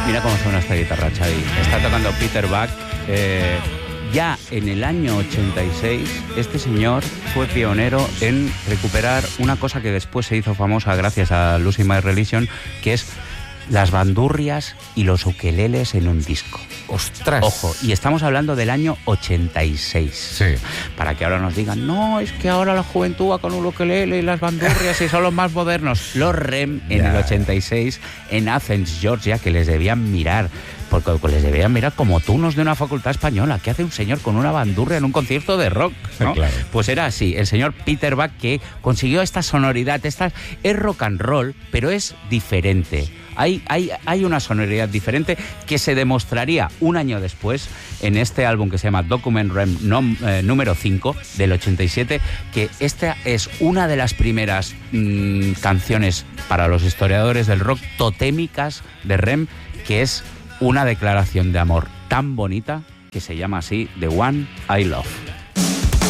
Mira cómo suena esta guitarra, Xavi. Está tocando Peter Buck. Ya en el año 86, este señor fue pionero en recuperar una cosa que después se hizo famosa gracias a Losing My Religion, que es las bandurrias y los ukeleles en un disco. ¡Ostras! Ojo, y estamos hablando del año 86. Sí. Para que ahora nos digan, no, es que ahora la juventud va con un ukelele y las bandurrias y son los más modernos. Los REM en el 86 en Athens, Georgia, que les debían mirar, porque les debían mirar como tunos de una facultad española. ¿Qué hace un señor con una bandurria en un concierto de rock? ¿No? Claro. Pues era así, el señor Peter Buck, que consiguió esta sonoridad. Es rock and roll, pero es diferente. Hay una sonoridad diferente que se demostraría un año después en este álbum que se llama Document REM número 5 del 87, que esta es una de las primeras canciones para los historiadores del rock totémicas de REM, que es una declaración de amor tan bonita que se llama así The One I Love.